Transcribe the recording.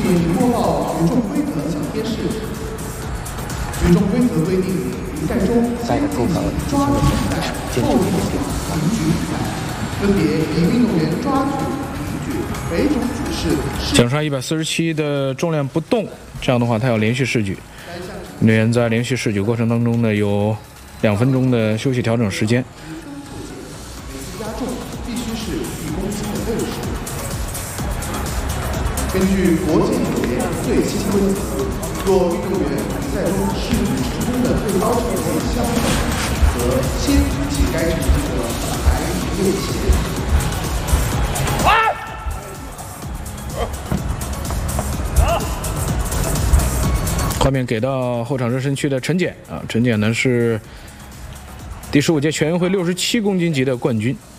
请播报举重规则小贴士。举重规则规定，比赛中先进行抓举比赛，后进行平举比赛，分别以运动员抓举、平举每种举式。 奖杀147的重量不动，这样的话他要连续试举。运动员在连续试举过程当中呢，有2分钟的休息调整时间。 每次加重必须是1公斤的倍数。根据国际泳联最新规则，若运动员比赛中试举成功的最高成绩相等，则先举起该成绩的白银右旗。 画面给到后场热身区的陈简啊，陈简呢是第15届全运会67公斤级的冠军。